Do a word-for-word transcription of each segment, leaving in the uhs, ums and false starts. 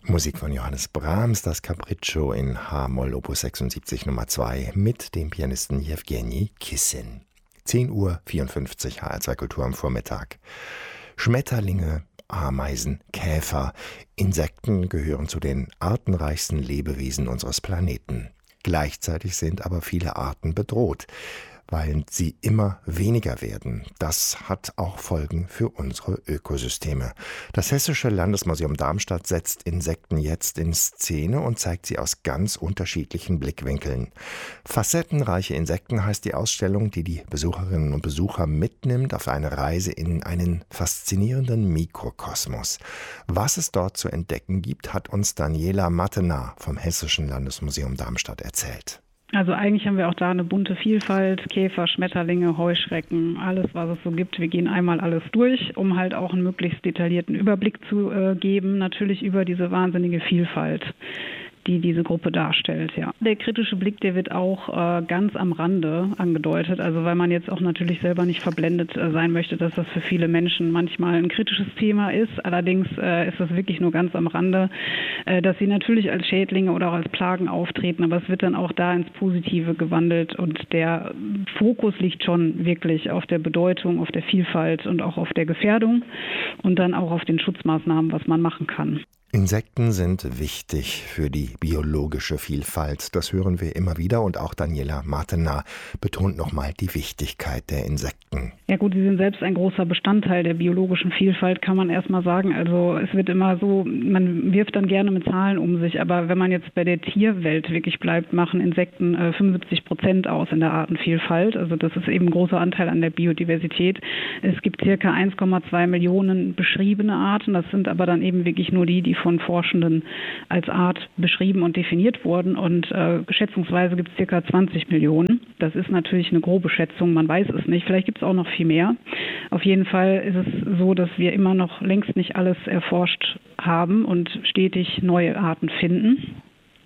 Musik von Johannes Brahms, das Capriccio in H-Moll Opus sechsundsiebzig Nummer zwei mit dem Pianisten Jewgeni Kissin. zehn Uhr vierundfünfzig, H R zwei Kultur am Vormittag. Schmetterlinge, Ameisen, Käfer, Insekten gehören zu den artenreichsten Lebewesen unseres Planeten. Gleichzeitig sind aber viele Arten bedroht, weil sie immer weniger werden. Das hat auch Folgen für unsere Ökosysteme. Das Hessische Landesmuseum Darmstadt setzt Insekten jetzt in Szene und zeigt sie aus ganz unterschiedlichen Blickwinkeln. Facettenreiche Insekten heißt die Ausstellung, die die Besucherinnen und Besucher mitnimmt auf eine Reise in einen faszinierenden Mikrokosmos. Was es dort zu entdecken gibt, hat uns Daniela Mattenaar vom Hessischen Landesmuseum Darmstadt erzählt. Also eigentlich haben wir auch da eine bunte Vielfalt, Käfer, Schmetterlinge, Heuschrecken, alles, was es so gibt. Wir gehen einmal alles durch, um halt auch einen möglichst detaillierten Überblick zu äh, geben, natürlich über diese wahnsinnige Vielfalt, die diese Gruppe darstellt, ja. Der kritische Blick, der wird auch äh, ganz am Rande angedeutet, also weil man jetzt auch natürlich selber nicht verblendet äh, sein möchte, dass das für viele Menschen manchmal ein kritisches Thema ist. Allerdings äh, ist das wirklich nur ganz am Rande, äh, dass sie natürlich als Schädlinge oder auch als Plagen auftreten, aber es wird dann auch da ins Positive gewandelt und der Fokus liegt schon wirklich auf der Bedeutung, auf der Vielfalt und auch auf der Gefährdung und dann auch auf den Schutzmaßnahmen, was man machen kann. Insekten sind wichtig für die biologische Vielfalt. Das hören wir immer wieder und auch Daniela Mattenaar betont nochmal die Wichtigkeit der Insekten. Ja gut, sie sind selbst ein großer Bestandteil der biologischen Vielfalt, kann man erstmal sagen. Also es wird immer so, man wirft dann gerne mit Zahlen um sich, aber wenn man jetzt bei der Tierwelt wirklich bleibt, machen Insekten äh, fünfundsiebzig Prozent aus in der Artenvielfalt. Also das ist eben ein großer Anteil an der Biodiversität. Es gibt circa eins Komma zwei Millionen beschriebene Arten. Das sind aber dann eben wirklich nur die, die von Forschenden als Art beschrieben und definiert wurden und äh, schätzungsweise gibt es circa zwanzig Millionen. Das ist natürlich eine grobe Schätzung, man weiß es nicht. Vielleicht gibt es auch noch viel mehr. Auf jeden Fall ist es so, dass wir immer noch längst nicht alles erforscht haben und stetig neue Arten finden.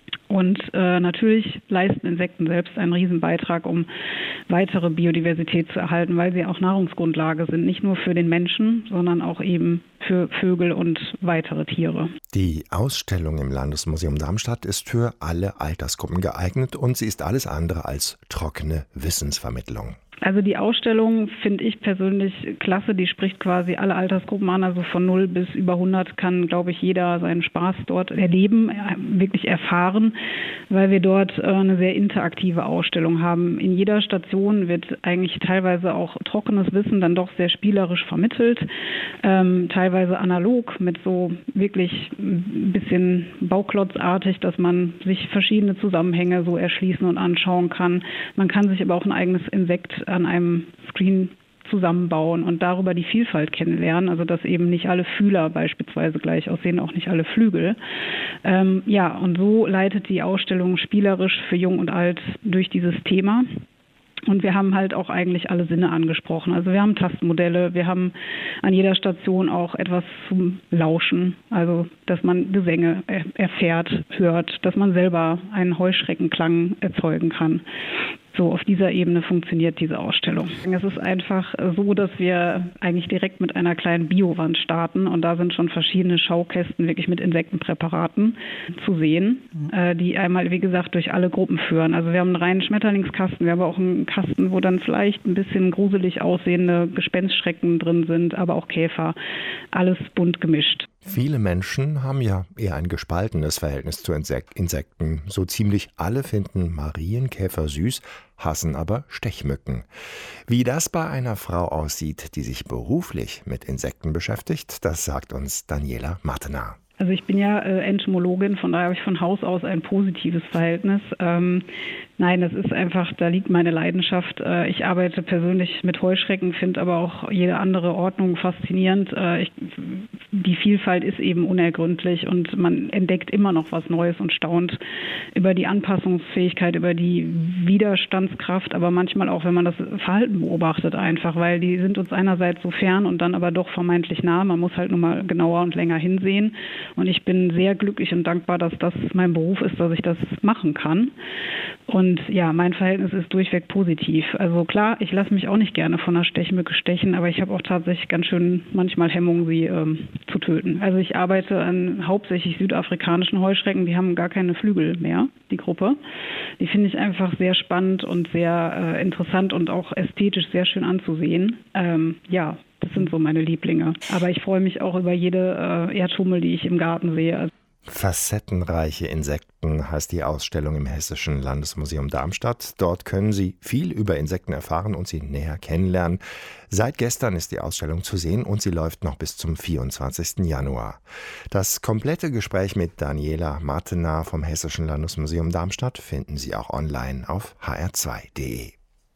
Und äh, natürlich leisten Insekten selbst einen Riesenbeitrag, um weitere Biodiversität zu erhalten, weil sie auch Nahrungsgrundlage sind, nicht nur für den Menschen, sondern auch eben für Vögel und weitere Tiere. Die Ausstellung im Landesmuseum Darmstadt ist für alle Altersgruppen geeignet und sie ist alles andere als trockene Wissensvermittlung. Also die Ausstellung finde ich persönlich klasse, die spricht quasi alle Altersgruppen an, also von null bis über hundert kann, glaube ich, jeder seinen Spaß dort erleben, wirklich erfahren, weil wir dort eine sehr interaktive Ausstellung haben. In jeder Station wird eigentlich teilweise auch trockenes Wissen dann doch sehr spielerisch vermittelt, ähm, teilweise analog mit so wirklich ein bisschen bauklotzartig, dass man sich verschiedene Zusammenhänge so erschließen und anschauen kann. Man kann sich aber auch ein eigenes Insekt an einem Screen zusammenbauen und darüber die Vielfalt kennenlernen, also dass eben nicht alle Fühler beispielsweise gleich aussehen, auch nicht alle Flügel. Ähm, ja, und so leitet die Ausstellung spielerisch für Jung und Alt durch dieses Thema. Und wir haben halt auch eigentlich alle Sinne angesprochen. Also wir haben Tastenmodelle, wir haben an jeder Station auch etwas zum Lauschen, also dass man Gesänge erfährt, hört, dass man selber einen Heuschreckenklang erzeugen kann. So, auf dieser Ebene funktioniert diese Ausstellung. Es ist einfach so, dass wir eigentlich direkt mit einer kleinen Biowand starten und da sind schon verschiedene Schaukästen wirklich mit Insektenpräparaten zu sehen, mhm. die einmal, wie gesagt, durch alle Gruppen führen. Also wir haben einen reinen Schmetterlingskasten, wir haben auch einen Kasten, wo dann vielleicht ein bisschen gruselig aussehende Gespenstschrecken drin sind, aber auch Käfer. Alles bunt gemischt. Viele Menschen haben ja eher ein gespaltenes Verhältnis zu Insekten. So ziemlich alle finden Marienkäfer süß, hassen aber Stechmücken. Wie das bei einer Frau aussieht, die sich beruflich mit Insekten beschäftigt, das sagt uns Daniela Mattenaar. Also ich bin ja äh, Entomologin, von daher habe ich von Haus aus ein positives Verhältnis. Ähm, nein, das ist einfach, da liegt meine Leidenschaft. Äh, ich arbeite persönlich mit Heuschrecken, finde aber auch jede andere Ordnung faszinierend. Äh, ich, die Vielfalt ist eben unergründlich und man entdeckt immer noch was Neues und staunt über die Anpassungsfähigkeit, über die Widerstandskraft, aber manchmal auch, wenn man das Verhalten beobachtet einfach, weil die sind uns einerseits so fern und dann aber doch vermeintlich nah. Man muss halt nur mal genauer und länger hinsehen. Und ich bin sehr glücklich und dankbar, dass das mein Beruf ist, dass ich das machen kann. Und ja, mein Verhältnis ist durchweg positiv. Also klar, ich lasse mich auch nicht gerne von einer Stechmücke stechen, aber ich habe auch tatsächlich ganz schön manchmal Hemmungen, sie ähm, zu töten. Also ich arbeite an hauptsächlich südafrikanischen Heuschrecken, die haben gar keine Flügel mehr, die Gruppe. Die finde ich einfach sehr spannend und sehr äh, interessant und auch ästhetisch sehr schön anzusehen. Ähm, ja, das sind so meine Lieblinge. Aber ich freue mich auch über jede äh, Erdhummel, die ich im Garten sehe. Facettenreiche Insekten heißt die Ausstellung im Hessischen Landesmuseum Darmstadt. Dort können Sie viel über Insekten erfahren und sie näher kennenlernen. Seit gestern ist die Ausstellung zu sehen und sie läuft noch bis zum vierundzwanzigsten Januar. Das komplette Gespräch mit Daniela Martener vom Hessischen Landesmuseum Darmstadt finden Sie auch online auf h r zwei punkt d e.